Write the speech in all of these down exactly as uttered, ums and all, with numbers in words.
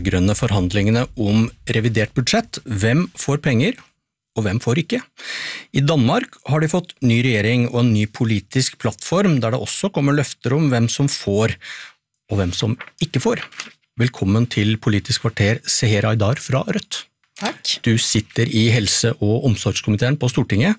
rødgrønne forhandlingene om revidert budsjett. Hvem får penger, og hvem får ikke? I Danmark har de fått ny regjering og en ny politisk plattform, der det også kommer løfter om hvem som får, og hvem som ikke får. Velkommen til Politisk kvarter, Seher Aydar fra Rødt. Takk. Du sitter i helse- og omsorgskomiteen på Stortinget.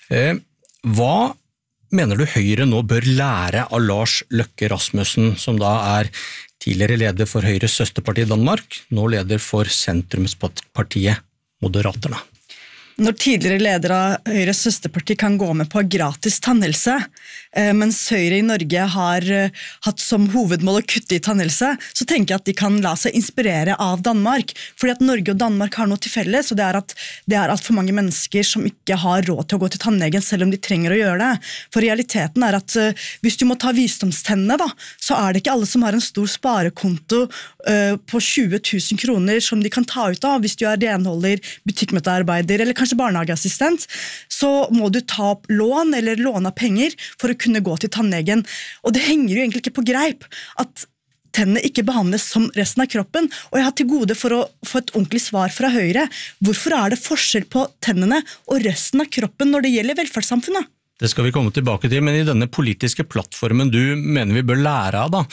Hva mener du Høyre nå bør lære av Lars Løkke Rasmussen, som da er tidligere leder for Høyres søsterparti i Danmark, nå leder for sentrumspartiet Moderaterna? Når tidligere leder av Høyres søsterparti kan gå med på gratis tannhelse, mens Høyre i Norge har hatt som hovedmål å kutte i tannhelse, så tenker jeg at de kan la seg inspirere av Danmark, fordi at Norge og Danmark har noe til felles, og det er at det er alt for mange mennesker som ikke har råd til å gå til tannlegen, selv om de trenger å gjøre det. For realiteten er at hvis du må ta visdomstennene, da, så er det ikke alle som har en stor sparekonto på tjue tusen kroner som de kan ta ut av hvis du er renholder, butikkmøtearbeider eller kanskje barnehageassistent, så må du ta opp lån eller låne penger for å kunne gå til tannlegen. Og det henger jo egentlig ikke på greip at tennene ikke behandles som resten av kroppen, og jeg har til gode for å få et ordentlig svar fra Høyre. Hvorfor er det forskjell på tennene og resten av kroppen når det gjelder velferdssamfunnet? Det skal vi komme tilbake til, men i denne politiske plattformen du mener vi bør lære av da,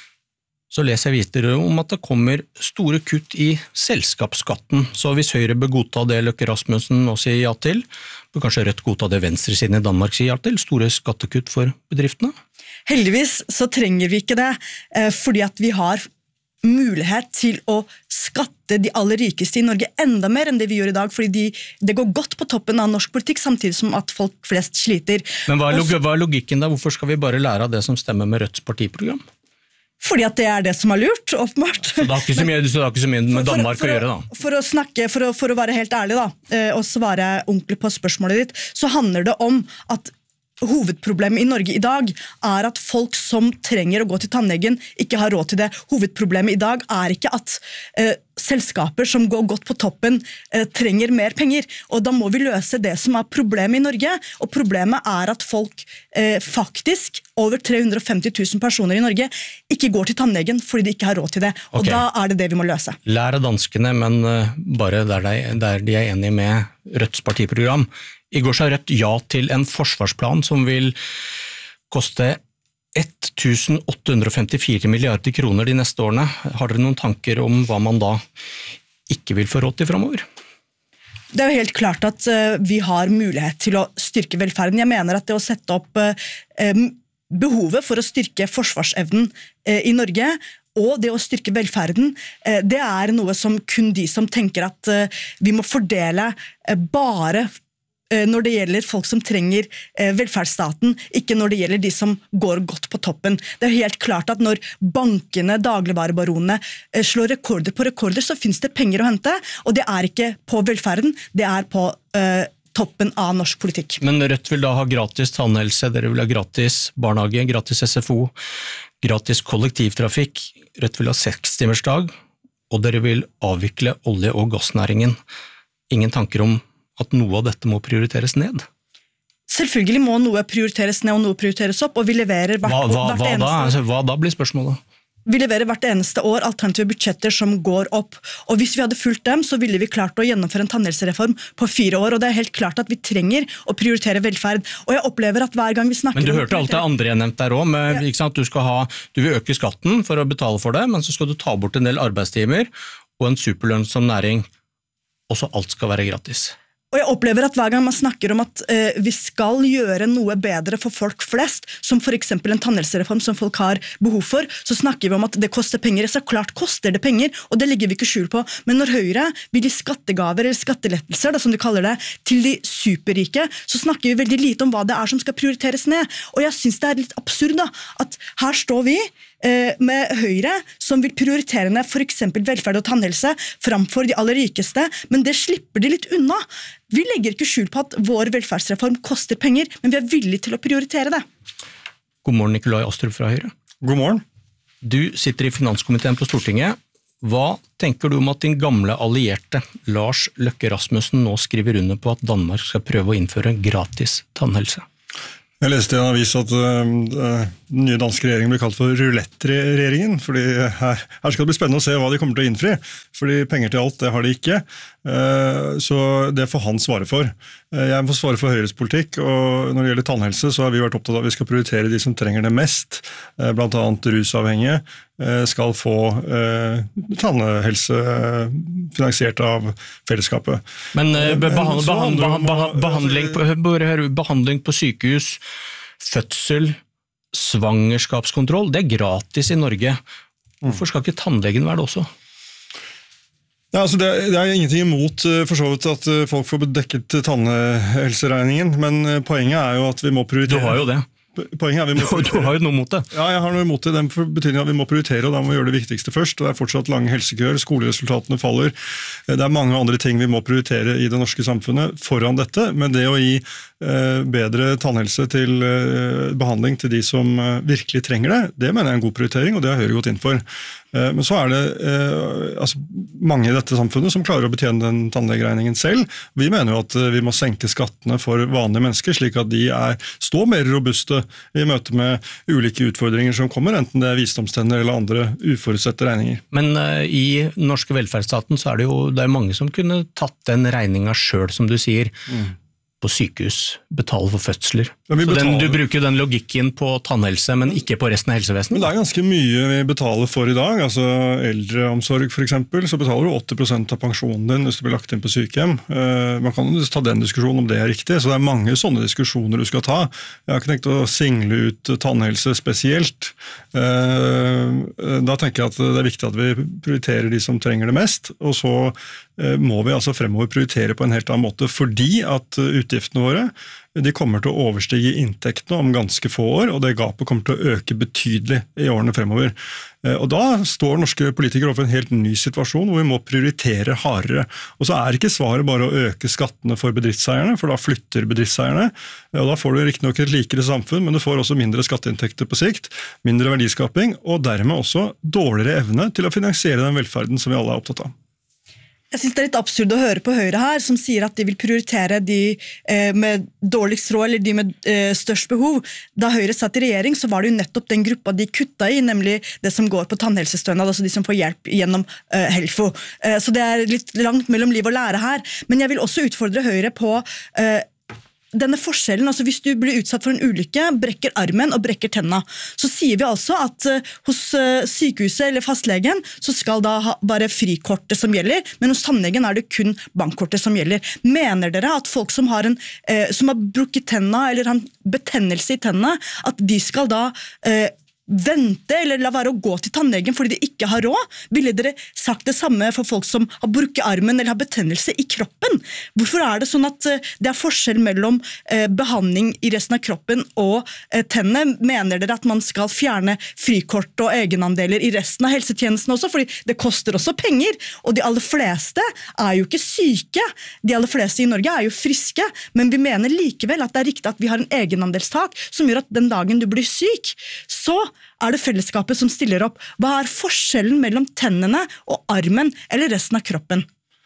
så leser jeg videre om at det kommer store kutt i selskapsskatten. Så hvis Høyre bør godta det Løkke Rasmussen nå sier ja til, bør kanskje Rødt godta det venstresiden i Danmark sier ja til, store skattekutt for bedriftene? Heldigvis så trenger vi ikke det, fordi at vi har mulighet til å skatte de aller rikeste i Norge enda mer enn det vi gjør i dag, fordi de, det går godt på toppen av norsk politikk, samtidig som at folk flest sliter. Men hva er, log- hva er logikken da? Hvorfor skal vi bare lære av det som stemmer med Rødts partiprogram? Fordi at det er det som er lurt, åpenbart. Så det har ikke så mye, så det har ikke så mye med Danmark for, for, å gjøre da? For å snakke, for å, for å være helt ærlig da, og svare ordentlig på spørsmålet ditt, så handler det om at hovedproblemet i Norge i dag er at folk som trenger å gå til tannlegen ikke har råd til det. Hovedproblemet i dag er ikke at eh, selskaper som går godt på toppen eh, trenger mer penger, og da må vi løse det som er problemet i Norge, og problemet er at folk eh, faktisk, over tre hundre og femti tusen personer i Norge, ikke går til tannlegen fordi de ikke har råd til det, og okay. Da er det det vi må løse. Lær av danskene, men uh, bare der de, der de er enige med Rødts partiprogram. I går sa Rødt ja til en forsvarsplan som vil koste ett tusen åtte hundre og femtifire milliarder kroner de neste årene. Har dere noen tanker om hva man da ikke vil få råd til fremover? Det er jo helt klart at uh, vi har mulighet til å styrke velferden. Jeg mener at det å sette opp uh, um, behovet for å styrke forsvarsevnen uh, i Norge, og det å styrke velferden, uh, det er noe som kun de som tenker at uh, vi må fordele uh, bare når det gjelder folk som trenger eh, velferdsstaten, ikke når det gjelder de som går godt på toppen. Det er helt klart at når bankene, dagligvarebaronene eh, slår rekorder på rekorder, så finnes det penger å hente, og det er ikke på velferden, det er på eh, toppen av norsk politikk. Men Rødt vil da ha gratis tannhelse, dere vil ha gratis barnehage, gratis S F O, gratis kollektivtrafikk, Rødt vil ha sekstimersdag, og dere vil avvikle olje- og gassnæringen. Ingen tanker om at noe av dette må prioriteres ned? Selvfølgelig må noe prioriteres ned og noe prioriteres opp, og vi leverer hvert, hva, hva, hvert hva eneste da? Altså, hva da blir spørsmålet? Vi leverer hvert eneste år alternative budsjetter som går opp, og hvis vi hadde fulgt dem, så ville vi klart å gjennomføre en tannhelsereform på fire år, og det er helt klart at vi trenger å prioritere velferd. Og jeg opplever at hver gang vi snakker Men du om hørte alt det andre jeg nevnte der også, med, ja. Ikke sant? Du, skal ha, du vil øke skatten for å betale for det, men så skal du ta bort en del arbeidstimer og en superlønnsom næring, og så alt skal være gratis. Og jeg opplever at hver gang man snakker om at eh, vi skal gjøre noe bedre for folk flest, som for eksempel en tannhelsereform som folk har behov for, så snakker vi om at det koster penger. Så klart koster det penger, og det ligger vi ikke skjul på. Men når Høyre vil gi skattegaver eller skattelettelser, da, som de kaller det, til de superrike, så snakker vi veldig lite om hva det er som skal prioriteres ned. Og jeg synes det er litt absurd da, at her står vi med Høyre som vil prioritere ned for eksempel velferd og tannhelse framfor de aller rikeste, men det slipper de litt unna. Vi legger ikke skjul på at vår velferdsreform koster penger, men vi er villige til å prioritere det. God morgen, Nikolai Astrup fra Høyre. God morgen. Du sitter i finanskomiteen på Stortinget. Hva tenker du om at din gamle allierte, Lars Løkke Rasmussen, nå skriver under på at Danmark skal prøve å innføre gratis tannhelse? Jeg leste i en avis at uh, den nye danske regjeringen blir kalt for roulette-regjeringen, fordi her, her skal det bli spennende å se hva de kommer til å innfri, fordi penger til alt, det har de ikke, uh, så det får han svare for. Uh, jeg får svare for Høyres politikk, og når det gjelder tannhelse, så har vi vært opptatt av at vi skal prioritere de som trenger det mest, uh, blant annet rusavhengige, uh, skal få uh, tannhelse uh, finansiert av fellesskapet. Men uh, behand, behand, behand, behand, behandling, på, behandling på sykehus, fødsel, svangerskapskontroll, det er gratis i Norge. Hvorfor skal ikke tannlegen være det også? Ja, altså det, det er ingenting imot for så vidt at folk får dekket tannhelseregningen, men poenget er jo at vi må prioritere. Du har jo det. Poenget er vi må prioritere. Du har jo noe mot det. Ja, jeg har noe imot det. Den betydning at vi må prioritere, og da må vi gjøre det viktigste først. Det er fortsatt lange helsekøer, skoleresultatene faller. Det er mange andre ting vi må prioritere i det norske samfunnet foran dette, men det å gi eh, bedre tannhelse til eh, behandling til de som eh, virkelig trenger det, det mener jeg er en god prioritering, og det har Høyre gått inn for. Eh, men så er det eh, altså, mange i dette samfunnet som klarer å betjene den tannlegeregningen selv. Vi mener jo at eh, vi må senke skattene for vanlige mennesker, slik at de er, står mer robuste i møte med ulike utfordringer som kommer, enten det er visdomstenner eller andre uforutsette regninger. Men uh, i den norske velferdsstaten så er det jo det er mange som kunne tatt den regningen selv, som du sier, mm. på sykehus, betale for fødsler. Så den, du bruker den logikken på tannhelse, men ikke på resten av helsevesenet? Men det er ganske mye vi betaler for i dag. Altså eldreomsorg for eksempel, så betaler du åtti prosent av pensjonen din hvis du blir lagt inn på sykehjem. Uh, man kan jo ta den diskusjonen om det er riktig, så det er mange sånne diskusjoner du skal ta. Jeg har ikke tenkt å single ut tannhelse spesielt. Uh, da tenker jeg at det er viktig at vi prioriterer de som trenger det mest, og så uh, må vi altså fremover prioritere på en helt annen måte, fordi at utgiftene våre de kommer til å overstige inntektene om ganske få år, og det gapet kommer til å øke betydelig i årene fremover. Og da står norske politikere overfor en helt ny situasjon, hvor vi må prioritere hardere. Og så er ikke svaret bare å øke skattene for bedriftseierne, for da flytter bedriftseierne, og da får du riktig nok et likere samfunn, men du får også mindre skatteinntekter på sikt, mindre verdiskaping, og dermed også dårligere evne til å finansiere den velferden som vi alle er opptatt av. Jeg synes det er litt absurd å høre på Høyre her, som sier at de vil prioritere de eh, med dårligst råd, eller de med eh, størst behov. Da Høyre satt i regjering, så var det jo nettopp den gruppa de kutta i, nemlig det som går på tannhelsestønad, altså de som får hjelp gjennom eh, Helfo. Eh, så det er litt langt mellom liv og lære her. Men jeg vil også utfordre Høyre på eh, denne forskjellen, altså hvis du blir utsatt for en ulykke, brekker armen og brekker tenna, så sier vi altså at uh, hos uh, sykehuset eller fastlegen så skal da ha bare frikortet som gjelder, men hos tannlegen er det kun bankkortet som gjelder. Mener dere at folk som har, en, uh, som har brukket tenna eller har en betennelse i tennene, at de skal da uh, vente eller la være å gå til tannlegen fordi de ikke har råd? Ville dere sagt det samme for folk som har brukket armen eller har betennelse i kroppen? Hvorfor er det sånn at det er forskjell mellom eh, behandling i resten av kroppen og eh, tennene? Mener dere at man skal fjerne frikort og egenandeler i resten av helsetjenesten også? Fordi det koster også penger, og de aller fleste er jo ikke syke. De aller fleste i Norge er jo friske, men vi mener likevel at det er riktig at vi har en egenandelstak som gjør at den dagen du blir syk, så er det fellesskapet som stiller opp. Hva er forskjellen mellom tennene og armen eller resten av kroppen?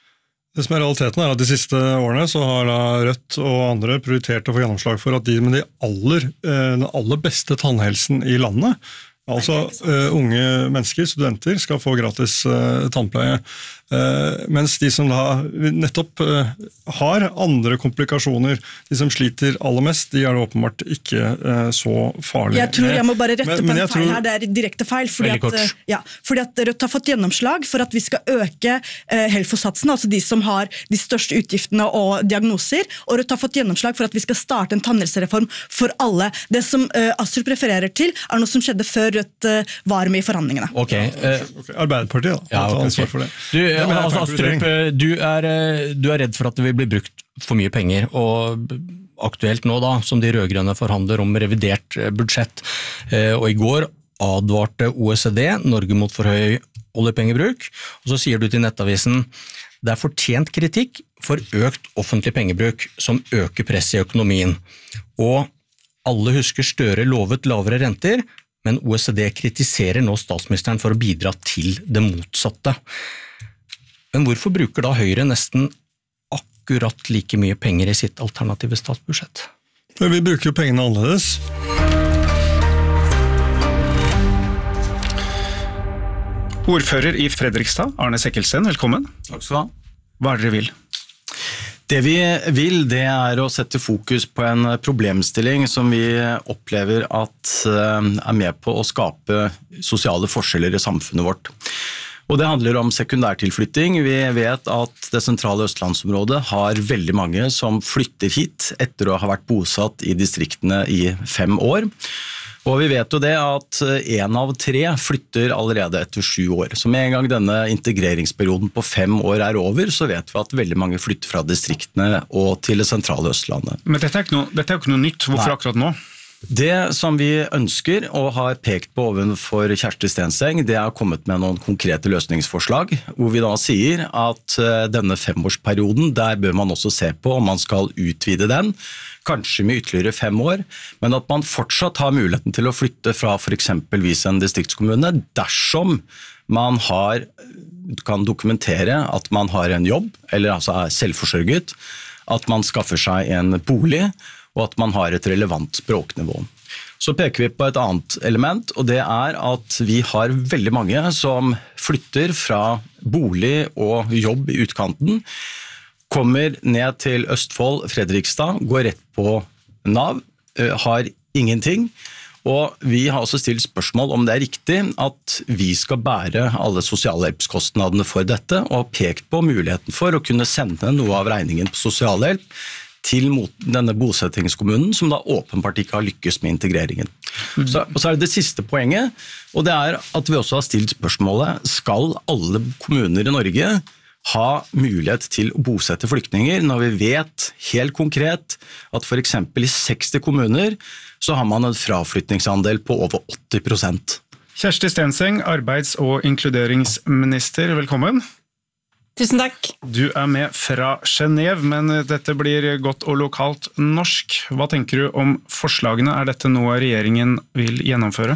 Det som er realiteten er at de siste årene så har da Rødt og andre prioritert å få gjennomslag for at de med de aller, den aller beste tannhelsen i landet, altså uh, unge mennesker, studenter, skal få gratis uh, tannpleie. Uh, mens de som da nettopp uh, har andre komplikasjoner, de som sliter aller mest, de er det åpenbart ikke uh, så farlige. Jeg tror jeg må bare rette men, på men en feil tror... her, det er direkte feil, fordi at, uh, ja, fordi at Rødt har fått gjennomslag for at vi skal øke uh, Helfo-satsen, altså de som har de største utgiftene og diagnoser, og Rødt har fått gjennomslag for at vi skal starte en tannhelsereform for alle. Det som uh, Astrup refererer til, er noe som skjedde før Rødt uh, var med i forhandlingene. Ok. Uh, okay. Arbeiderpartiet da, ja, okay. ansvar for det. Du, altså, Astrup, du er, du er redd for at det vil bli brukt for mye penger, og aktuelt nå da, som de rødgrønne forhandler om revidert budsjett, og i går advarte O E C D Norge mot for høy oljepengebruk, og så sier du til Nettavisen det er fortjent kritikk for økt offentlig pengebruk som øker press i økonomien, og alle husker Støre lovet lavere renter, men O E C D kritiserer nå statsministeren for å bidra til det motsatte. Men hvorfor bruker da Høyre nesten akkurat like mye penger i sitt alternative statsbudsjett? Men vi bruker jo pengene annerledes. Ordfører i Fredrikstad, Arne Sekkelsten, velkommen. Takk skal du ha. Hva er det dere vil? Det vi vil, det er å sette fokus på en problemstilling som vi opplever at er med på å skape sosiale forskjeller i samfunnet vårt. Og det handler om sekundærtilflytting. Vi vet at det sentrale østlandsområdet har veldig mange som flytter hit etter å ha vært bosatt i distriktene i fem år. Og vi vet jo det at en av tre flytter allerede etter sju år. Så med en gang denne integreringsperioden på fem år er over, så vet vi at veldig mange flytter fra distriktene og til det sentrale Østlandet. Men dette er ikke noe, dette er jo ikke noe nytt. Hvorfor Nei. akkurat nå? Det som vi ønsker og har pekt på ovenfor Kjersti Stenseng, det er kommet med noen konkrete løsningsforslag, hvor vi da sier at denne femårsperioden, der bør man også se på om man skal utvide den, kanskje med ytterligere fem år, men at man fortsatt har muligheten til å flytte fra for eksempelvis en distriktskommune, dersom man har, kan dokumentere at man har en jobb, eller altså er selvforsørget, at man skaffer seg en bolig, og at man har et relevant språknivå. Så peker vi på et annet element, og det er at vi har veldig mange som flytter fra bolig og jobb i utkanten, kommer ned til Østfold, Fredrikstad, går rett på Nav, har ingenting, og vi har også stilt spørsmål om det er riktig at vi skal bære alle sosialhjelpskostnadene for dette, og har pekt på muligheten for å kunne sende noe av regningen på sosialhjelp til denne bosettingskommunen, som da åpenbart ikke har lykkes med integreringen. Så, og så er det det siste poenget, og det er at vi også har stilt spørsmålet, skal alle kommuner i Norge ha mulighet til å bosette flyktninger, når vi vet helt konkret at for eksempel i seksti kommuner så har man en fraflytningsandel på over åtti prosent. Kjersti Stenseng, arbeids- og inkluderingsminister, velkommen. Tusen takk. Du er med fra Genève, men dette blir godt og lokalt norsk. Hva tenker du om forslagene? Er dette noe regjeringen vil gjennomføre?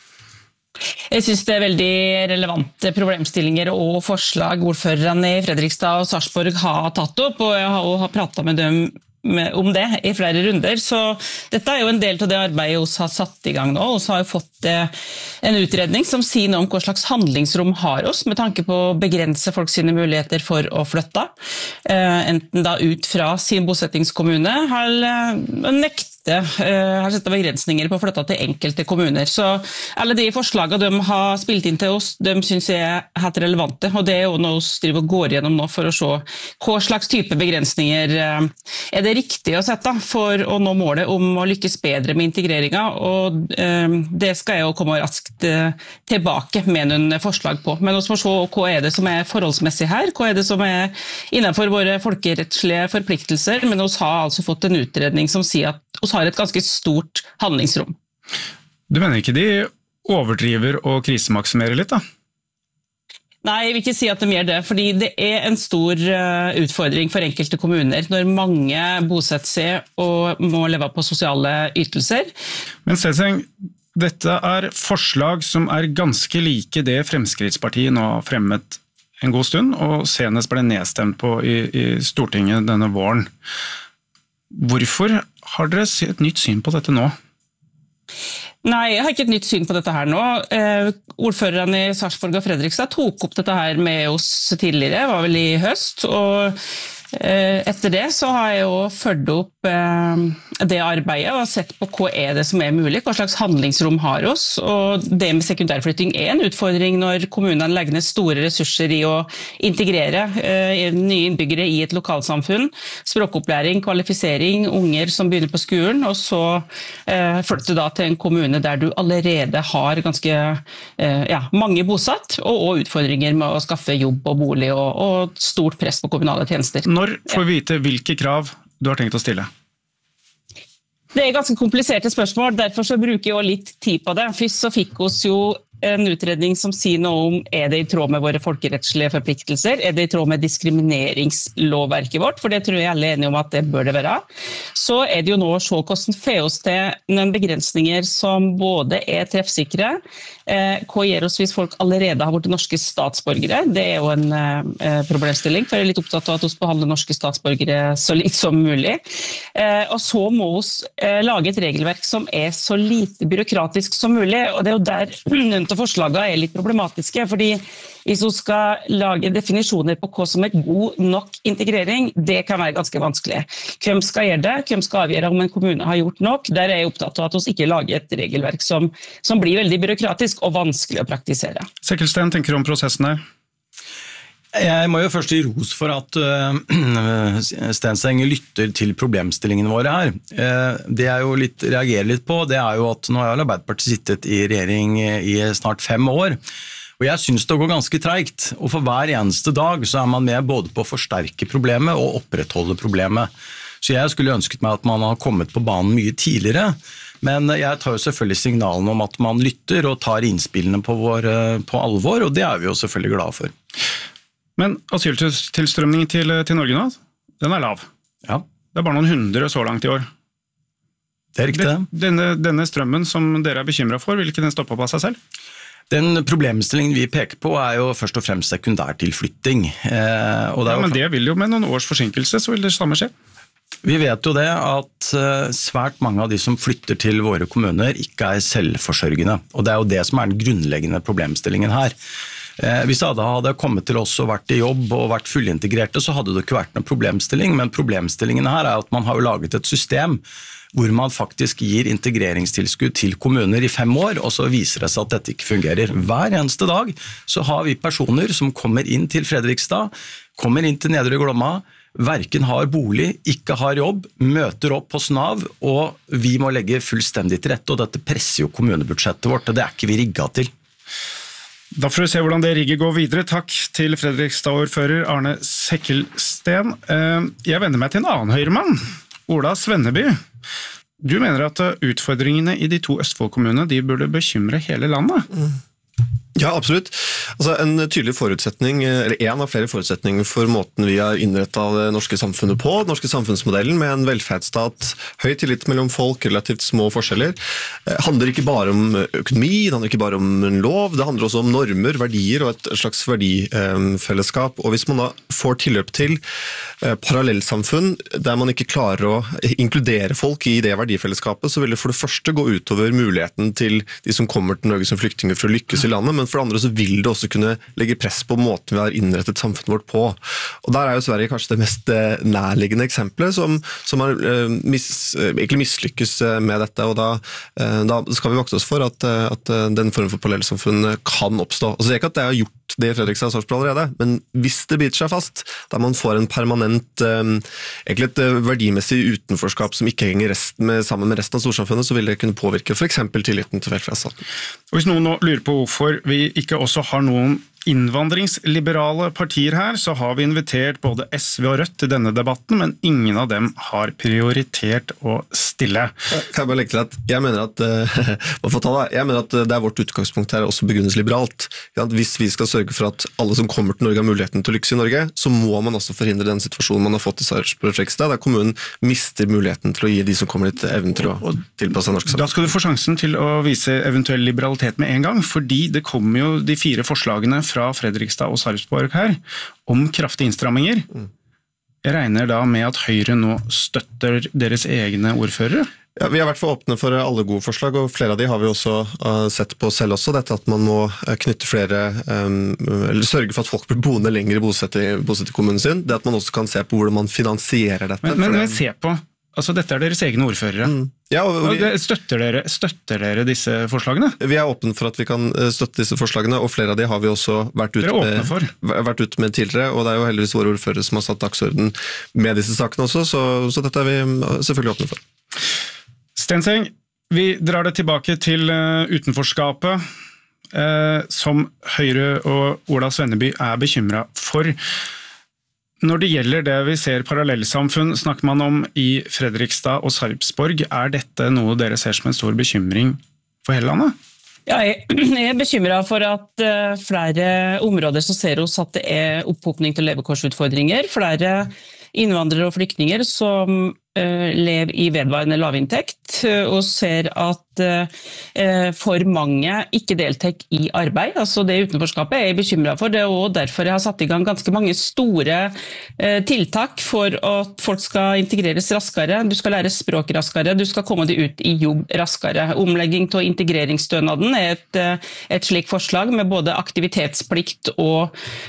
Jeg synes det er veldig relevante problemstillinger og forslag ordførerne i Fredrikstad og Sarpsborg har tatt opp, og jeg har også pratet med dem om det i flere runder, så dette er jo en del av det arbeidet vi har satt i gang nå, og så har vi fått en utredning som sier noe om hva slags handlingsrom har oss, med tanke på å begrense folk sine muligheter for å flytte, enten da ut fra sin bosettingskommune, eller nekte har sett begrensninger på å flytte til enkelte kommuner. Så alle de forslagene de har spilt inn til oss, de synes jeg er helt relevante, og det er jo noe vi driver og går gjennom nå for å se hva slags type begrensninger er det riktig å sette for å nå målet om å lykkes bedre med integreringen, og det skal jeg jo komme raskt tilbake med noen forslag på. Men vi må se hva er det som er forholdsmessig her, hva er det som er innenfor våre folkerettslige forpliktelser, men vi har altså fått en utredning som sier at vi har et ganske stort handlingsrom. Du mener ikke de overdriver og krisemaksimerer litt da? Nei, jeg vil ikke si at de gjør det, fordi det er en stor utfordring for enkelte kommuner når mange bosetter seg og må leve på sosiale ytelser. Men Stenseng, dette er forslag som er ganske like det Fremskrittspartiet nå har fremmet en god stund, og senest ble nedstemt på i, i Stortinget denne våren. Hvorfor har dere et nytt syn på dette nå? Nei, jeg har ikke et nytt syn på dette her nå. Eh, ordførerne i Sarpsborg og Fredrikstad tok opp dette her med oss tidligere, var vel i høst, og eh, etter det så har jeg jo ført opp eh, det arbeidet og sett på hva er det som er mulig, hva slags handlingsrom har oss, og det med sekundærflytting er en utfordring når kommunene legger ned store ressurser i å integrere eh, nye innbyggere i et lokalsamfunn, språkopplæring, kvalifisering, unger som begynner på skolen, og så eh, flytter du da til en kommune der du allerede har ganske eh, ja, mange bosatt, og, og utfordringer med å skaffe jobb og bolig, og, og stort press på kommunale tjenester. Når får vi vite hvilke krav du har tenkt å stille? Det er ganske kompliserte spørsmål, derfor så bruker jeg jo litt tid på det. Først så fikk oss jo en utredning som sier noe om er det i tråd med våre folkerettslige forpliktelser, er det i tråd med diskrimineringslovverket vårt, for det tror jeg alle er enige om at det bør det være. Så er det jo nå å se hvordan får oss til noen begrensninger som både er treffsikre, hva gjør oss hvis folk allerede har vært norske statsborgere, det er jo en eh, problemstilling, for jeg er litt opptatt av at vi behandler norske statsborgere så litt som mulig. Eh, og så må vi eh, lage et regelverk som er så lite byråkratisk som mulig, og det er jo der noen av forslagene er litt problematiske, fordi hvis vi skal lage definisjoner på hva som er god nok integrering, det kan være ganske vanskelig. Hvem skal gjøre det? Hvem skal avgjøre om en kommune har gjort nok? Der er jeg opptatt av at vi ikke lager et regelverk som, som blir veldig byråkratisk og vanskelig å praktisere. Sekkelsten, tenker du om prosessen her? Jeg må jo først gi ros for at uh, Stenseng lytter til problemstillingene våre her. Uh, det jeg jo litt, reagerer litt på, det er jo at nå har Arbeiderpartiet sittet i regjering i snart fem år, og jeg synes det går ganske treigt, og for hver eneste dag så er man med både på å forsterke problemet og opprettholde problemet. Så jeg skulle ønsket meg at man har kommet på banen mye tidligere, men jeg tar jo selvfølgelig signalene om at man lytter og tar innspillene på, vår, på alvor, og det er vi jo selvfølgelig glade for. Men asyltilstrømningen til, til Norge nå, den er lav. Ja. Det er bare noen hundre så langt i år. Det er riktig. Denne, denne strømmen som dere er bekymret for, vil ikke den stoppe opp av seg selv? Den problemstillingen vi peker på er jo først og fremst sekundærtilflytting. Eh, og det er jo... Ja, men det vil jo med noen års forsinkelse, så vil det samme skje. Vi vet jo det at svært mange av de som flytter til våre kommuner ikke er selvforsørgende, og det er jo det som er den grunnleggende problemstillingen her. Hvis alle hadde kommet til oss og vært i jobb og vært fullintegrerte, så hadde det ikke vært noen problemstilling, men problemstillingen her er at man har jo laget et system hvor man faktisk gir integreringstilskudd til kommuner i fem år, og så viser det seg at dette ikke fungerer. Hver eneste dag så har vi personer som kommer inn til Fredrikstad, kommer inn til Nedre Glomma, hverken har bolig, ikke har jobb, møter opp hos Nav, og vi må legge fullstendig til rette, og dette presser jo kommunebudsjettet vårt, og det er ikke vi rigget til. Da får vi se hvordan det rigget går videre. Takk til Fredrikstad-ordfører Arne Sekkelsten. Jeg vender meg til en annen høyremann, Ola Svenneby. Du mener at utfordringene i de to Østfold-kommunene, de burde bekymre hele landet? Mm. Ja, absolutt. Altså, en tydelig forutsetning, eller en av flere forutsetninger for måten vi har innrettet det norske samfunnet på, den norske samfunnsmodellen med en velferdsstat, høy tillit mellom folk, relativt små forskjeller, handler ikke bare om økonomi, det handler ikke bare om en lov, det handler også om normer, verdier og et slags verdifellesskap. Og hvis man da får tilløp til parallellsamfunn der man ikke klarer å inkludere folk i det verdifellesskapet, så vil det for det første gå utover muligheten til de som kommer til Norge som flyktninger for å lykkes i landet, men for det andre så vil det også kunne legge press på måten vi har innrettet samfunnet vårt på. Og der er jo Sverige kanskje det mest nærliggende eksempelet som, som har mis, egentlig mislykkes med dette, og da, da skal vi vokse oss for at, at den form for parallellsamfunn kan oppstå. Og så er det ikke at det har gjort det i Fredrikstad og Sarpsborg allerede, men hvis det biter seg fast, der man får en permanent, egentlig et verdimessig utenforskap som ikke henger resten med, sammen med resten av storsamfunnet, så vil det kunne påvirke for eksempel tilliten til velferdsstaten. Og hvis noen nå lurer på hvorfor vi ikke også har noen innvandringsliberale partier her, så har vi invitert både S V og Rødt til denne debatten, men ingen av dem har prioritert å stille. Kan jeg bare legge til at jeg mener at, jeg mener at det er vårt utgangspunkt her også begrunnes liberalt. Hvis vi skal sørge for at alle som kommer til Norge har muligheten til å lykkes i Norge, så må man også forhindre den situasjonen man har fått i Sarpsborg og Fredrikstad, der kommunen mister muligheten til å gi de som kommer litt evnen til å tilpasse norsk samfunn. Da skal du få sjansen til å vise eventuell liberalitet med en gang, fordi det kommer jo de fire forslagene fra Fredrikstad og Sarpsborg her, om kraftige innstramminger. Jeg regner da med at Høyre nå støtter deres egne ordførere? Ja, vi er i hvert fall åpne for alle gode forslag, og flere av de har vi også uh, sett på selv også, dette at man må knytte flere, um, eller sørge for at folk blir boende lenger i bosett i, bosett i kommunen sin, det at man også kan se på hvordan man finansierer dette. Men, men, men se på, altså dette er deres egne ordførere. Mm. Ja, og vi, støtter, dere, støtter dere disse forslagene? Vi er åpne for at vi kan støtte disse forslagene, og flere av de har vi også vært ute, med, vært ute med tidligere, og det er jo heldigvis våre ordførere som har satt dagsorden med disse sakene også, så, så dette er vi selvfølgelig åpne for. Stenseng, vi drar det tilbake til utenforskapet, eh, som Høyre og Ola Svenneby er bekymret for. Når det gjelder det vi ser parallellsamfunn, snakker man om i Fredrikstad og Sarpsborg. Er dette noe dere ser som en stor bekymring for hele landet? Ja, jeg er bekymret for at flere områder så ser oss at det er opphopning til levekårsutfordringer, flere innvandrere og flyktninger som lever i vedvarende lavinntekt og ser at for mange ikke deltar i arbeid. Altså det utenforskapet er jeg bekymret for. Det er også derfor jeg har satt i gang ganske mange store tiltak for at folk skal integreres raskere. Du skal lære språk raskere, du skal komme deg ut i jobb raskere. Omlegging til integreringsstønaden er et, et slikt forslag med både aktivitetsplikt og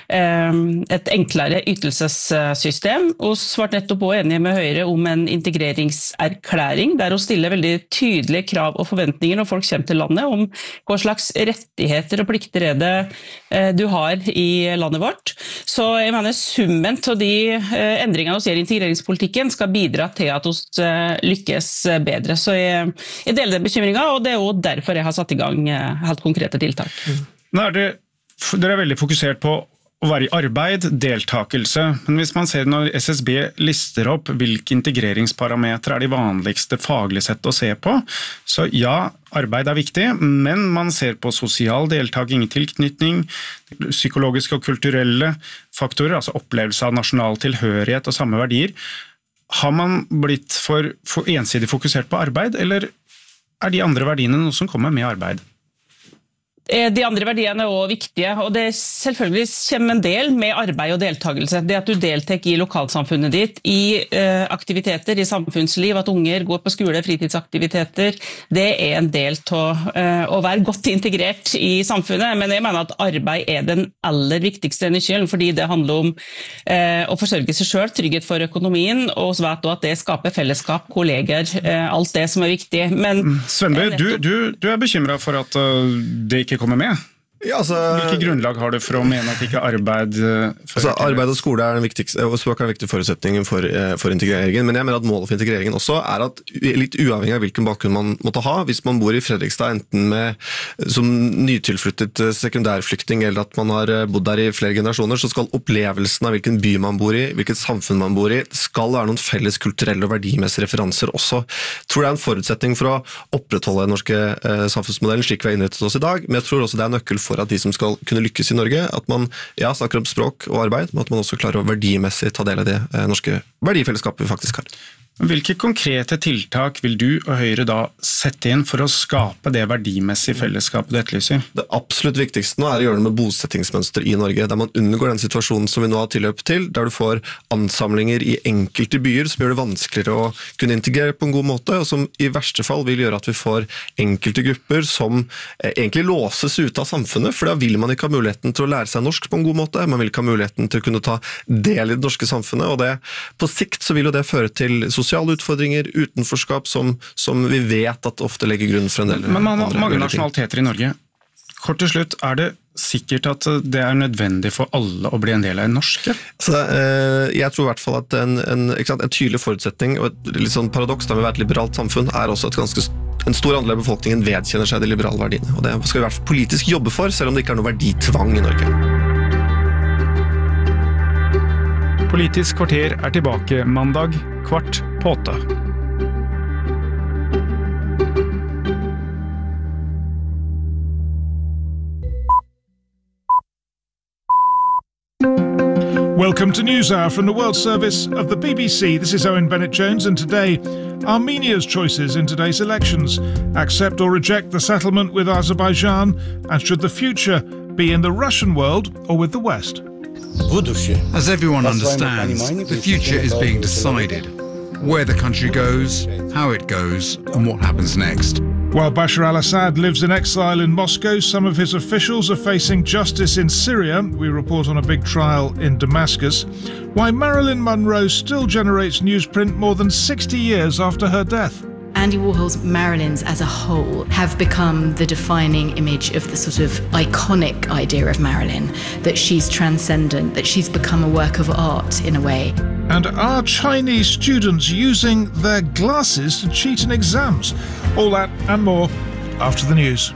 et enklere ytelsessystem. Og svart nettopp også enige med Høyre om en integreringserklæring, der å stille veldig tydelige krav og forventninger når folk kommer til landet, om hva slags rettigheter og plikter er det du har i landet vårt. Så jeg mener summen til de endringene vi gjør i integreringspolitikken skal bidra til at vi lykkes bedre. Så jeg, jeg deler den bekymringen, og det er også derfor jeg har satt i gang helt konkrete tiltak. Nå er det, dere er veldig fokusert på å være i arbeid, deltakelse, men hvis man ser når S S B lister opp hvilke integreringsparametre er de vanligste faglig sett å se på, så ja, arbeid er viktig, men man ser på sosial deltaking i tilknytning, psykologiske og kulturelle faktorer, altså opplevelse av nasjonal tilhørighet og samme verdier. Har man blitt for, for ensidig fokusert på arbeid, eller er de andre verdiene noe som kommer med arbeid? De andre verdiene er også viktige, og det selvfølgelig kommer en del med arbeid og deltakelse. Det at du deltar i lokalsamfunnet ditt, i eh, aktiviteter, i samfunnsliv, at unger går på skole, fritidsaktiviteter, det er en del til eh, å være godt integrert i samfunnet. Men jeg mener at arbeid er den aller viktigste nøkkelen, fordi det handler om eh, å forsørge seg selv, trygghet for økonomien, og så vet du at det skaper fellesskap, kolleger, eh, alt det som er viktig. Men, Svenby, du, du, du er bekymret for at uh, det ikke kommer med? Ja, altså, Hvilke grunnlag har du for å mene at ikke arbeid... Altså, arbeid og skole er den viktigste, og språk er den viktige forutsetningen for, for integreringen, men jeg mener at målet for integreringen også er at litt uavhengig av hvilken bakgrunn man måtte ha, hvis man bor i Fredrikstad enten med, som nytilflyttet sekundærflykting eller at man har bodd der i flere generasjoner, så skal opplevelsen av hvilken by man bor i, hvilket samfunn man bor i, skal være noen felles kulturelle og verdimessige referanser også. Jeg tror det er en forutsetning for å opprettholde den norske eh, samfunnsmodellen slik vi har innrettet oss i dag, men jeg tror også det er nøkkel for at de som skal kunne lykkes i Norge, at man ja, snakker om språk og arbeid, men at man også klarer å verdimessig ta del av det eh, norske verdifellesskapet vi faktisk har. Hvilke konkrete tiltak vil du og Høyre da sette inn for å skape det verdimessige fellesskapet du etterlyser? Det absolutt viktigste nå er å gjøre det med bosettingsmønster i Norge, der man unngår den situasjonen som vi nå har tilløp til, der du får ansamlinger i enkelte byer som gjør det vanskeligere å kunne integrere på en god måte, og som i verste fall vil gjøre at vi får enkelte grupper som eh, egentlig låses ut av samfunnet, for da vil man ikke ha muligheten til å lære seg norsk på en god måte, man vil ikke ha muligheten til å kunne ta del i det norske samfunnet, og det, på sikt så vil jo det føre til sosiale utfordringer, utenforskap, som, som vi vet at ofte legger grunn for en del. Men man har mange nasjonaliteter i Norge. Kort til slutt, er det sikkert at det er nødvendig for alle å bli en del av en norske? Så, eh, jeg tror i hvert fall at en, en, ikke sant, en tydelig forutsetning, og et litt sånn paradoks da med å være et liberalt samfunn, er også et ganske en stor andel av befolkningen vedkjenner seg de liberale verdiene. Og det skal vi i hvert fall politisk jobbe for, selv om det ikke er noe verditvang i Norge. Politisk kvarter er tilbake mandag, kvart på åtte. Welcome to NewsHour from the World Service of the B B C. This is Owen Bennett-Jones, and today, Armenia's choices in today's elections. Accept or reject the settlement with Azerbaijan, and should the future be in the Russian world or with the West? As everyone understands, the future is being decided. Where the country goes, how it goes, and what happens next. While Bashar al-Assad lives in exile in Moscow, some of his officials are facing justice in Syria. We report on a big trial in Damascus. Why Marilyn Monroe still generates newsprint more than sixty years after her death. Andy Warhol's Marilyns as a whole have become the defining image of the sort of iconic idea of Marilyn, that she's transcendent, that she's become a work of art in a way. And are Chinese students using their glasses to cheat in exams? All that and more after the news.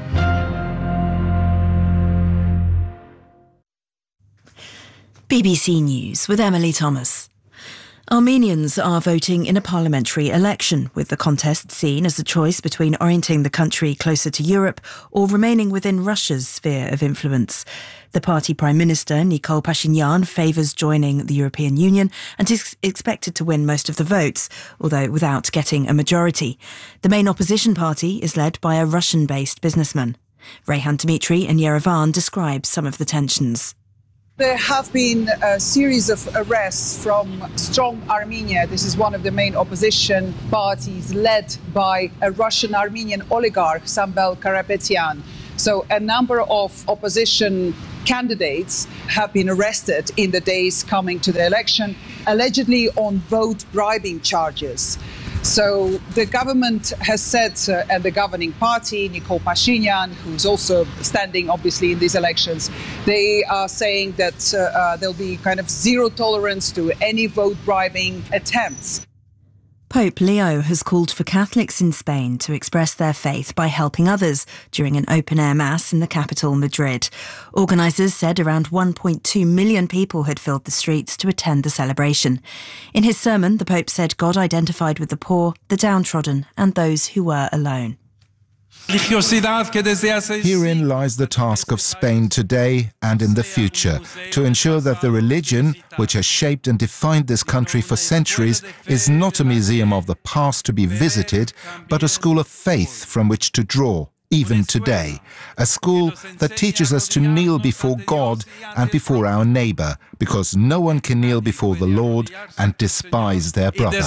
B B C News with Emily Thomas. Armenians are voting in a parliamentary election, with the contest seen as a choice between orienting the country closer to Europe or remaining within Russia's sphere of influence. The party Prime Minister, Nikol Pashinyan, favours joining the European Union and is expected to win most of the votes, although without getting a majority. The main opposition party is led by a Russian-based businessman. Reyhan Dmitry in Yerevan describes some of the tensions. There have been a series of arrests from Strong Armenia. This is one of the main opposition parties led by a Russian-Armenian oligarch, Samvel Karapetyan. So a number of opposition candidates have been arrested in the days coming to the election, allegedly on vote bribing charges. So the government has said, uh, and the governing party, Nikol Pashinyan, who's also standing obviously in these elections, they are saying that uh, uh, there'll be kind of zero tolerance to any vote bribing attempts. Pope Leo has called for Catholics in Spain to express their faith by helping others during an open-air mass in the capital, Madrid. Organisers said around one point two million people had filled the streets to attend the celebration. In his sermon, the Pope said God identified with the poor, the downtrodden and those who were alone. Herein lies the task of Spain today and in the future, to ensure that the religion, which has shaped and defined this country for centuries, is not a museum of the past to be visited, but a school of faith from which to draw, even today. A school that teaches us to kneel before God and before our neighbour, because no one can kneel before the Lord and despise their brother.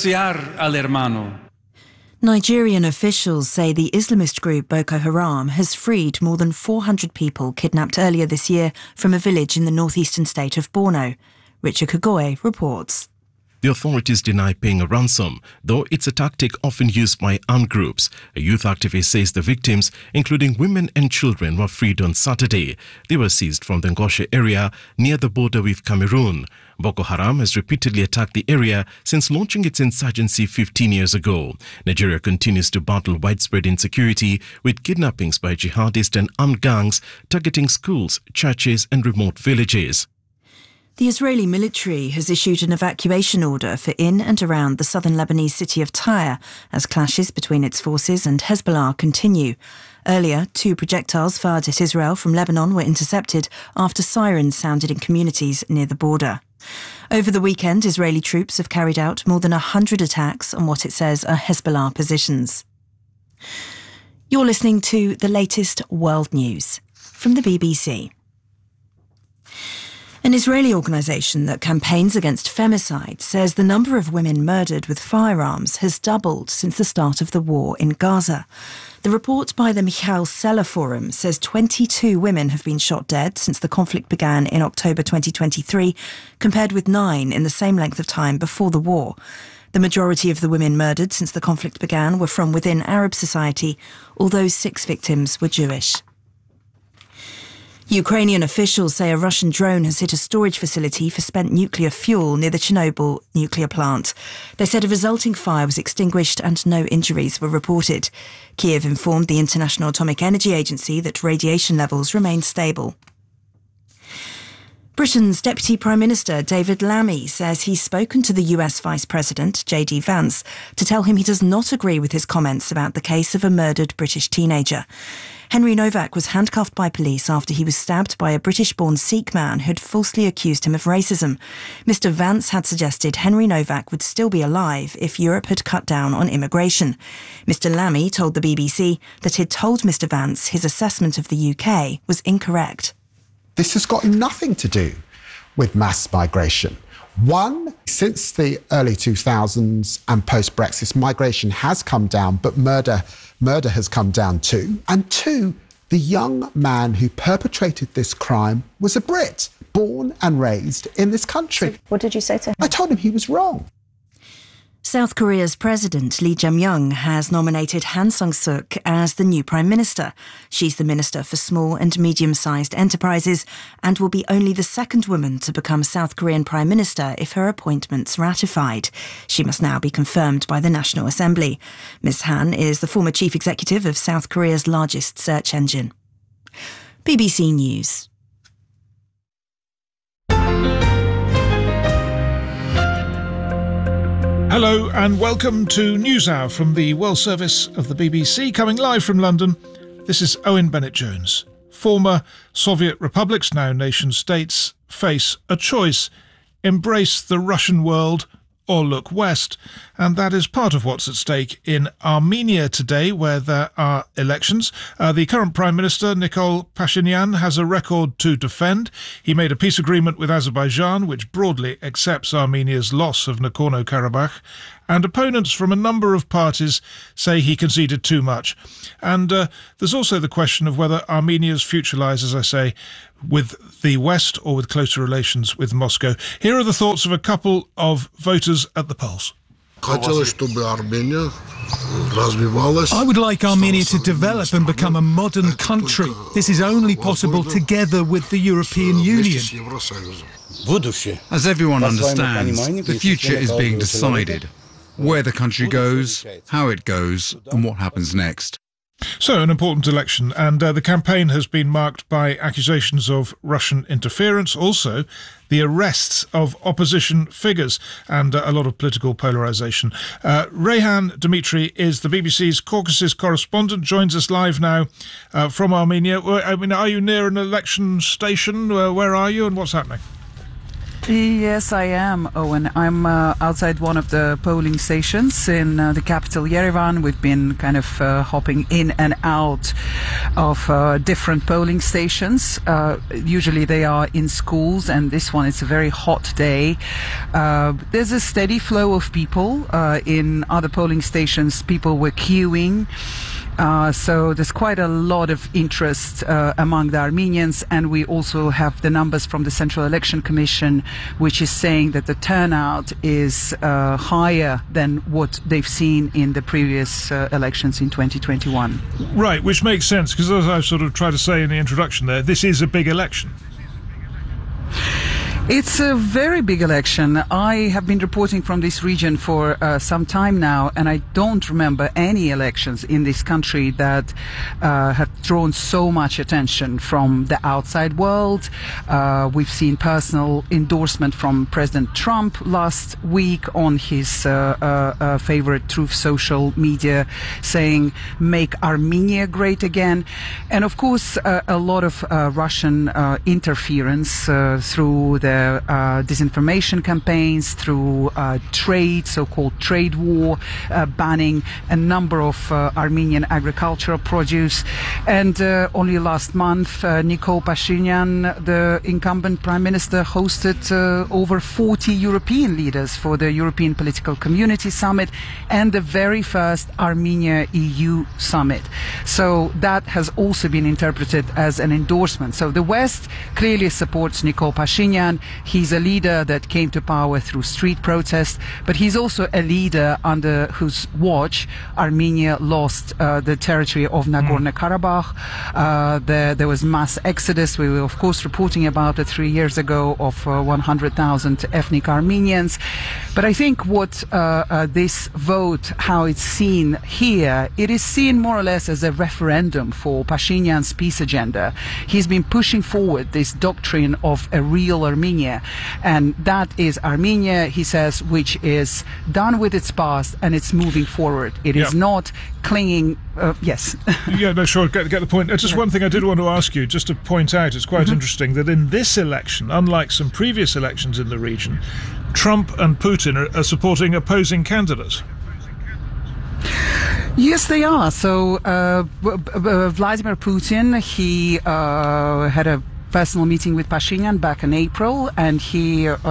Nigerian officials say the Islamist group Boko Haram has freed more than four hundred people kidnapped earlier this year from a village in the northeastern state of Borno. Richard Kagoe reports. The authorities deny paying a ransom, though it's a tactic often used by armed groups. A youth activist says the victims, including women and children, were freed on Saturday. They were seized from the Ngoshe area near the border with Cameroon. Boko Haram has repeatedly attacked the area since launching its insurgency fifteen years ago. Nigeria continues to battle widespread insecurity with kidnappings by jihadists and armed gangs targeting schools, churches and remote villages. The Israeli military has issued an evacuation order for in and around the southern Lebanese city of Tyre as clashes between its forces and Hezbollah continue. Earlier, two projectiles fired at Israel from Lebanon were intercepted after sirens sounded in communities near the border. Over the weekend, Israeli troops have carried out more than one hundred attacks on what it says are Hezbollah positions. You're listening to the latest world news from the B B C. An Israeli organisation that campaigns against femicide says the number of women murdered with firearms has doubled since the start of the war in Gaza. The report by the Michal Seller Forum says twenty-two women have been shot dead since the conflict began in October twenty twenty-three, compared with nine in the same length of time before the war. The majority of the women murdered since the conflict began were from within Arab society, although six victims were Jewish. Ukrainian officials say a Russian drone has hit a storage facility for spent nuclear fuel near the Chernobyl nuclear plant. They said a resulting fire was extinguished and no injuries were reported. Kiev informed the International Atomic Energy Agency that radiation levels remain stable. Britain's Deputy Prime Minister David Lammy says he's spoken to the U S Vice President J D Vance to tell him he does not agree with his comments about the case of a murdered British teenager. Henry Novak was handcuffed by police after he was stabbed by a British-born Sikh man who'd falsely accused him of racism. Mister Vance had suggested Henry Novak would still be alive if Europe had cut down on immigration. Mister Lammy told the B B C that he'd told Mister Vance his assessment of the U K was incorrect. This has got nothing to do with mass migration. One, since the early two thousands and post-Brexit, migration has come down, but murder, murder has come down too. And two, the young man who perpetrated this crime was a Brit, born and raised in this country. So what did you say to him? I told him he was wrong. South Korea's President Lee Jae-myung has nominated Han Sang-suk as the new Prime Minister. She's the Minister for Small and Medium-Sized Enterprises and will be only the second woman to become South Korean Prime Minister if her appointment's ratified. She must now be confirmed by the National Assembly. Miz Han is the former chief executive of South Korea's largest search engine. B B C News. Hello and welcome to NewsHour from the World Service of the B B C, coming live from London. This is Owen Bennett-Jones. Former Soviet republics, now nation-states, face a choice: embrace the Russian world or look west. And that is part of what's at stake in Armenia today, where there are elections. Uh, the current Prime Minister, Nikol Pashinyan, has a record to defend. He made a peace agreement with Azerbaijan, which broadly accepts Armenia's loss of Nagorno-Karabakh. And opponents from a number of parties say he conceded too much. And uh, there's also the question of whether Armenia's future lies, as I say, with the West or with closer relations with Moscow. Here are the thoughts of a couple of voters at the polls. I would like Armenia to develop and become a modern country. This is only possible together with the European Union. As everyone understands, the future is being decided. Where the country goes, how it goes, and what happens next. So, an important election, and uh, the campaign has been marked by accusations of Russian interference, also the arrests of opposition figures, and uh, a lot of political polarisation. Uh, Reyhan Dimitri is the B B C's Caucasus correspondent, joins us live now uh, from Armenia. I mean, are you near an election station? Uh, where are you, and what's happening? Yes, I am, Owen. I'm uh, outside one of the polling stations in uh, the capital, Yerevan. We've been kind of uh, hopping in and out of uh, different polling stations. Uh, usually they are in schools, and this one, it's a very hot day. Uh, there's a steady flow of people. Uh, in other polling stations, people were queuing. Uh, so there's quite a lot of interest uh, among the Armenians, and we also have the numbers from the Central Election Commission, which is saying that the turnout is uh, higher than what they've seen in the previous uh, elections in twenty twenty-one. Right, which makes sense, because as I've sort of tried to say in the introduction there, this is a big election. It's a very big election. I have been reporting from this region for uh, some time now, and I don't remember any elections in this country that uh, have drawn so much attention from the outside world. Uh, we've seen personal endorsement from President Trump last week on his uh, uh, uh, favorite Truth social media, saying, "Make Armenia great again." And of course, uh, a lot of uh, Russian uh, interference uh, through the Uh, disinformation campaigns, through uh, trade, so-called trade war, uh, banning a number of uh, Armenian agricultural produce. And uh, only last month, uh, Nikol Pashinyan, the incumbent prime minister, hosted uh, over forty European leaders for the European Political Community Summit and the very first Armenia-E U summit. So that has also been interpreted as an endorsement. So the West clearly supports Nikol Pashinyan. He's a leader that came to power through street protests, but he's also a leader under whose watch Armenia lost uh, the territory of Nagorno-Karabakh. Uh, there, there was mass exodus. We were, of course, reporting about it three years ago of uh, one hundred thousand ethnic Armenians. But I think what uh, uh, this vote, how it's seen here, it is seen more or less as a referendum for Pashinyan's peace agenda. He's been pushing forward this doctrine of a real Armenia. And that is Armenia, he says, which is done with its past and it's moving forward. It yeah. is not clinging. Uh, yes. yeah, no, sure, get, get the point. Uh, just yeah. one thing I did want to ask you, just to point out, it's quite mm-hmm. interesting that in this election, unlike some previous elections in the region, Trump and Putin are, are supporting opposing candidates. Yes, they are. So uh, Vladimir Putin, he uh, had a personal meeting with Pashinyan back in April, and he uh,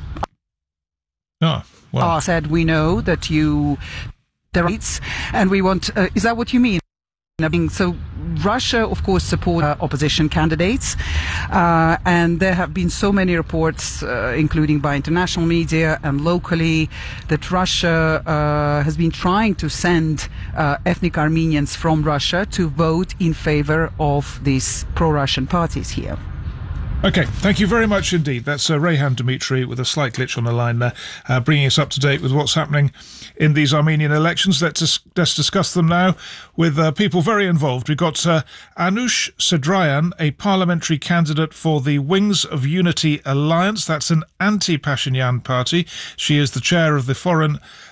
oh, well. uh, said, "We know that you the rights, and we want." Uh, is that what you mean? So Russia, of course, supports uh, opposition candidates, uh, and there have been so many reports, uh, including by international media and locally, that Russia uh, has been trying to send uh, ethnic Armenians from Russia to vote in favor of these pro-Russian parties here. Okay, thank you very much indeed. That's uh, Reyhan Dimitri with a slight glitch on the line there, uh, bringing us up to date with what's happening in these Armenian elections. Let's, dis- let's discuss them now with uh, people very involved. We've got uh, Anush Sedrayan, a parliamentary candidate for the Wings of Unity Alliance. That's an anti-Pashinyan party. She is the chair of the Foreign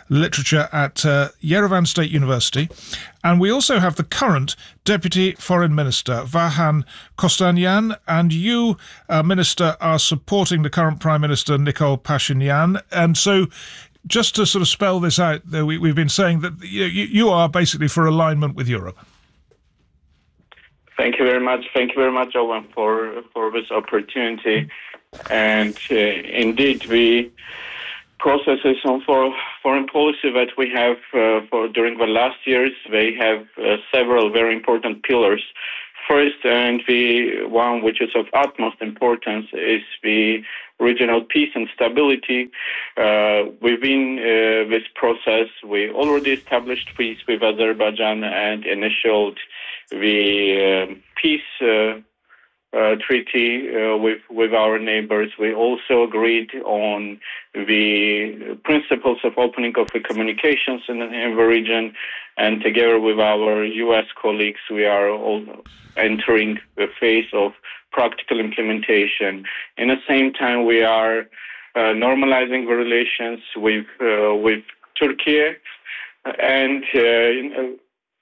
Literature at uh, Yerevan State University. And we also have the current Deputy Foreign Minister, Vahan Kostanyan, and you, uh, Minister, are supporting the current Prime Minister, Nikol Pashinyan. And so just to sort of spell this out, we, we've been saying that you, you are basically for alignment with Europe. Thank you very much. Thank you very much, Owen, for, for this opportunity. And uh, indeed, we processes on for foreign policy that we have uh, for during the last years, they have uh, several very important pillars. First, and the one which is of utmost importance, is the regional peace and stability. Uh, within uh, this process, we already established peace with Azerbaijan and initialed the uh, peace uh, uh, treaty uh, with with our neighbors. We also agreed on the principles of opening of the communications in, in the region, and together with our U S colleagues, we are all entering the phase of practical implementation. In the same time, we are uh, normalizing the relations with uh, with Turkey, and uh,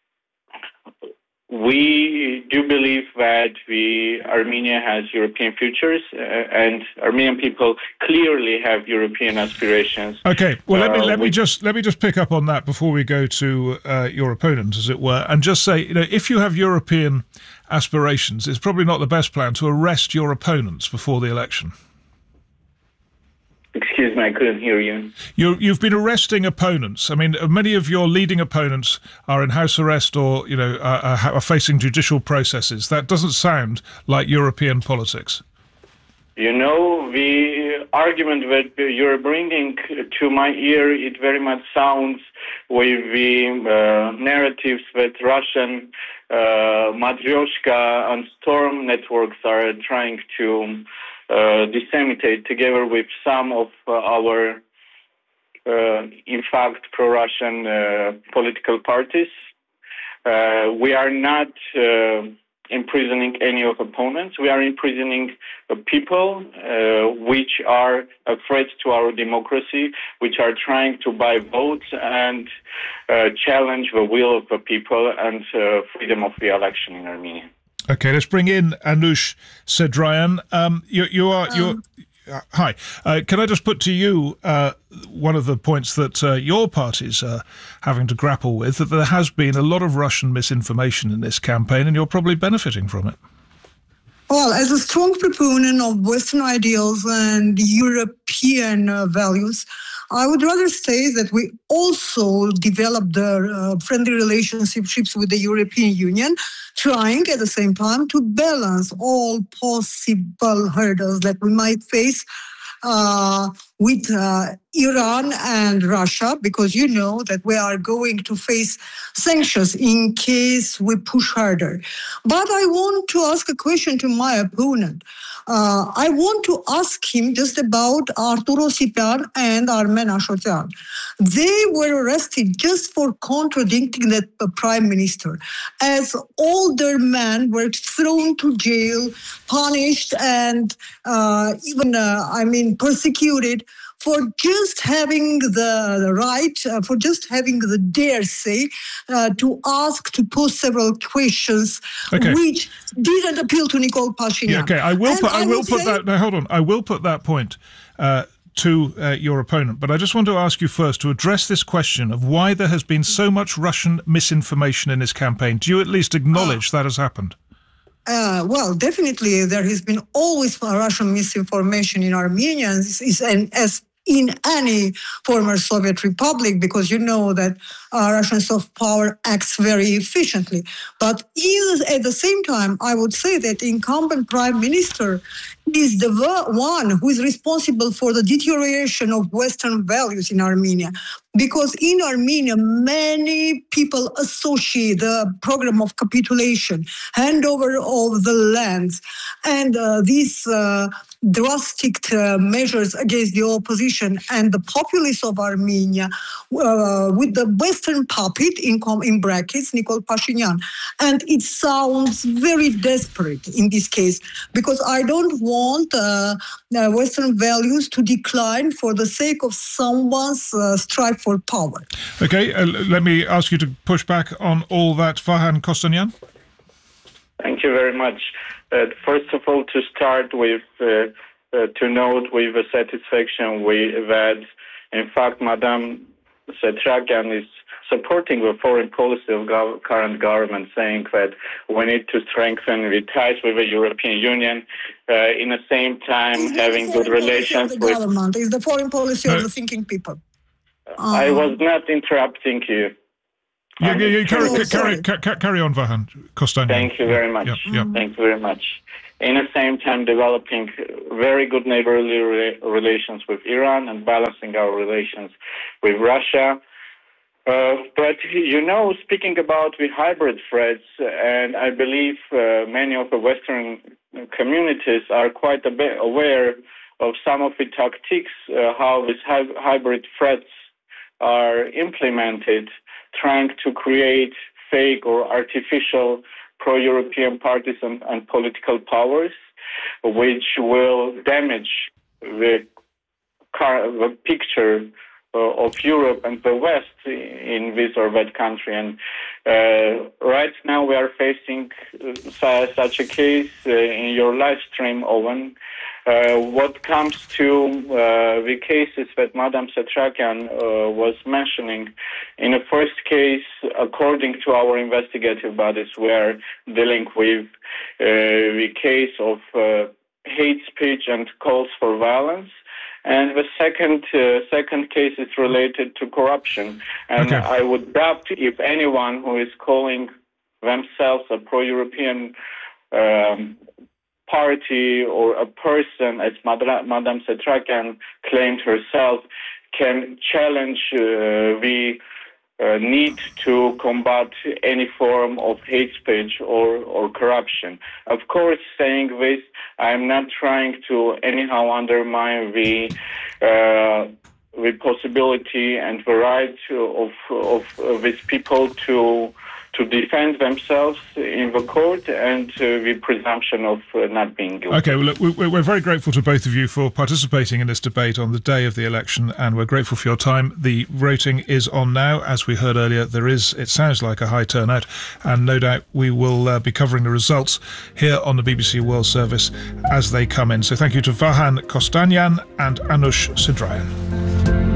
we do believe that the Armenia has European futures, uh, and Armenian people clearly have European aspirations. Okay, well let me uh, let me we- just let me just pick up on that before we go to uh, your opponent, as it were, and just say, you know, if you have European aspirations, it's probably not the best plan to arrest your opponents before the election. Excuse me, I couldn't hear you. You, you've been arresting opponents. I mean, many of your leading opponents are in house arrest or, you know, are, are facing judicial processes. That doesn't sound like European politics. You know, the argument that you're bringing to my ear, it very much sounds with the uh, narratives that Russian uh, Matryoshka and Storm networks are trying to uh, disseminate together with some of uh, our, uh, in fact, pro-Russian uh, political parties. Uh, we are not Uh, imprisoning any of opponents. We are imprisoning uh, people uh, which are a threat to our democracy, which are trying to buy votes and uh, challenge the will of the people and uh, freedom of the election in Armenia. Okay, let's bring in Anush Sedrayan. Um, you, you are you're. Uh, hi. Uh, can I just put to you uh, one of the points that uh, your party's uh, having to grapple with, that there has been a lot of Russian misinformation in this campaign, and you're probably benefiting from it. Well, as a strong proponent of Western ideals and European uh, values, I would rather say that we also developed the uh, friendly relationships with the European Union, trying at the same time to balance all possible hurdles that we might face uh, with uh, Iran and Russia, because you know that we are going to face sanctions in case we push harder. But I want to ask a question to my opponent. Uh, I want to ask him just about Arturo Sipan and Armen Ashotyan. They were arrested just for contradicting the uh, prime minister. As older men were thrown to jail, punished, and uh, even, uh, I mean, persecuted for just having the, the right, uh, for just having the dare say, uh, to ask, to pose several questions, Okay. which didn't appeal to Nikol Pashinyan. Yeah, okay, I will And put I will would put say- that. No, hold on. I will put that point uh, to uh, your opponent, but I just want to ask you first to address this question of why there has been so much Russian misinformation in this campaign. Do you at least acknowledge that has happened? Uh, well, definitely there has been always Russian misinformation in Armenia, and this is- and as in any former Soviet republic, because you know that uh, Russian soft power acts very efficiently. But in, at the same time, I would say that the incumbent prime minister is the one who is responsible for the deterioration of Western values in Armenia. Because in Armenia, many people associate the program of capitulation, handover of the lands, and uh, these uh, drastic uh, measures against the opposition and the populace of Armenia uh, with the Western puppet, in, com- in brackets, Nikol Pashinyan. And it sounds very desperate in this case, because I don't want uh, uh, Western values to decline for the sake of someone's uh, strive for for power. Okay, uh, let me ask you to push back on all that. Vahan Kostanyan? Thank you very much. Uh, first of all, to start with, uh, uh, to note with satisfaction we, that, in fact, Madame Setrakian is supporting the foreign policy of gov- current government, saying that we need to strengthen the ties with the European Union, uh, in the same time It's having good relations the with... government. It's the foreign policy of the thinking people. I was not interrupting you. Yeah, yeah, yeah, carry, Oh, carry, carry, carry on, Vahan Kostanyan. Thank you very much. Yep, yep. Thank you very much. In the same time, developing very good neighborly re- relations with Iran and balancing our relations with Russia. Uh, but, you know, speaking about the hybrid threats, and I believe uh, many of the Western communities are quite a bit aware of some of the tactics, uh, how these hy- hybrid threats are implemented, trying to create fake or artificial pro-European parties and, and political powers, which will damage the, car- the picture uh, of Europe and the West in this or that country. And uh, right now we are facing uh, such a case uh, in your live stream, Owen. Uh, what comes to uh, the cases that Madame Setrakian uh, was mentioning, in the first case, according to our investigative bodies, we are dealing with uh, the case of uh, hate speech and calls for violence. And the second uh, second case is related to corruption. And Okay. I would doubt if anyone who is calling themselves a pro-European um, party or a person, as Madra- Madame Setrakian claimed herself, can challenge uh, the uh, need to combat any form of hate speech or, or corruption. Of course, saying this, I'm not trying to anyhow undermine the uh, the possibility and the right of, of, of these people to to defend themselves in the court and uh, the presumption of uh, not being guilty. Okay, well, look, we- we're very grateful to both of you for participating in this debate on the day of the election, and we're grateful for your time. The voting is on now. As we heard earlier, there is, it sounds like, a high turnout, and no doubt we will uh, be covering the results here on the B B C World Service as they come in. So thank you to Vahan Kostanyan and Anush Sidrayan.